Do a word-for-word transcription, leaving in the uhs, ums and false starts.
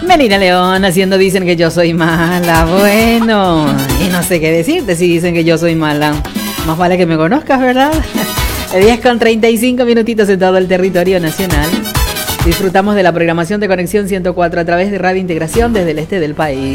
Melina León haciendo dicen que yo soy mala. Bueno, y no sé qué decirte si dicen que yo soy mala. Más vale que me conozcas, ¿verdad? diez con treinta y cinco minutitos en todo el territorio nacional. Disfrutamos de la programación de Conexión ciento cuatro a través de Radio Integración desde el este del país.